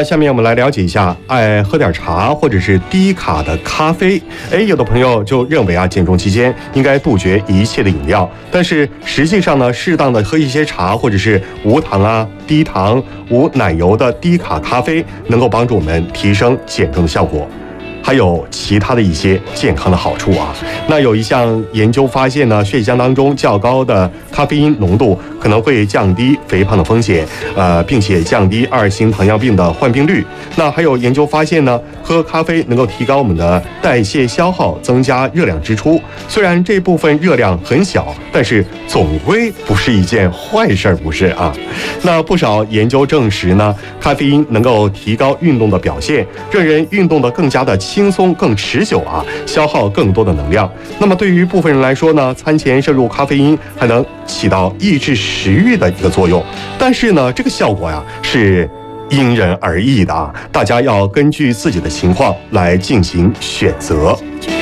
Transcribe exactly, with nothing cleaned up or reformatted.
下面我们来了解一下，爱喝点茶或者是低卡的咖啡。哎，有的朋友就认为啊，减重期间应该杜绝一切的饮料，但是实际上呢，适当的喝一些茶或者是无糖啊、低糖、无奶油的低卡咖啡，能够帮助我们提升减重的效果。还有其他的一些健康的好处啊。那有一项研究发现呢，血浆当中较高的咖啡因浓度可能会降低肥胖的风险，呃，并且降低二型糖尿病的患病率。那还有研究发现呢，喝咖啡能够提高我们的代谢消耗，增加热量支出。虽然这部分热量很小，但是总归不是一件坏事儿，不是啊？那不少研究证实呢，咖啡因能够提高运动的表现，让人运动的更加的轻松、更持久啊，消耗更多的能量。那么对于部分人来说呢，餐前摄入咖啡因还能起到抑制食欲的一个作用，但是呢，这个效果呀是因人而异的啊，大家要根据自己的情况来进行选择。